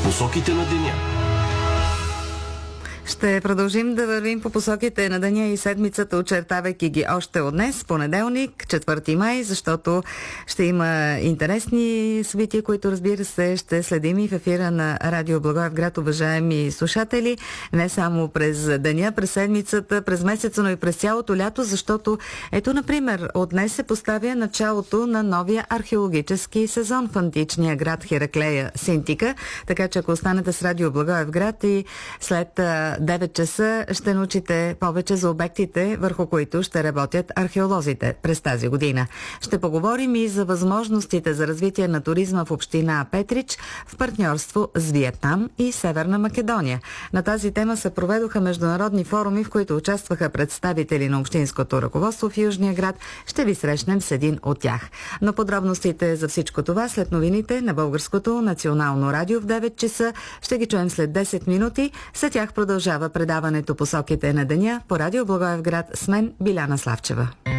Посоките на деня. Ще продължим да вървим по посоките на деня и седмицата, очертавайки ги още от днес, понеделник, 4 май, защото ще има интересни събития, които, разбира се, ще следим и в ефира на Радио Благоевград, уважаеми слушатели, не само през деня, през седмицата, през месеца, но и през цялото лято, защото ето, например, от днес се поставя началото на новия археологически сезон в античния град Хераклея Синтика, така че ако останете с Радио Благоевград и след 9 часа ще научите повече за обектите, върху които ще работят археолозите през тази година. Ще поговорим и за възможностите за развитие на туризма в община Петрич в партньорство с Виетнам и Северна Македония. На тази тема се проведоха международни форуми, в които участваха представители на общинското ръководство в Южния град. Ще ви срещнем с един от тях. Но подробностите за всичко това след новините на Българското национално радио в 9 часа. Ще ги чуем след 10 минути. След тях продължава предаването Посоките на деня по Радио Благоевград с мен Биляна Славчева.